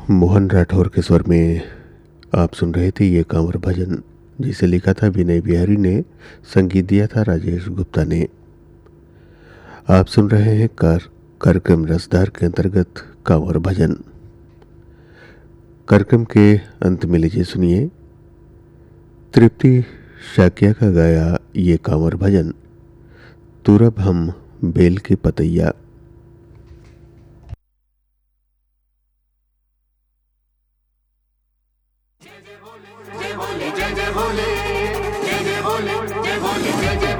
मोहन राठौर के स्वर में आप सुन रहे थे ये कांवर भजन, जिसे लिखा था विनय बिहारी ने, संगीत दिया था राजेश गुप्ता ने। आप सुन रहे हैं कार्यक्रम रसदार के अंतर्गत कांवर भजन। कार्यक्रम के अंत में लीजिए सुनिए तृप्ति शाक्या का गाया ये कांवर भजन, तुरब हम बेल की पतैया। जय जय भोले जय जय भोले जय जय भोले जय भोले जय जय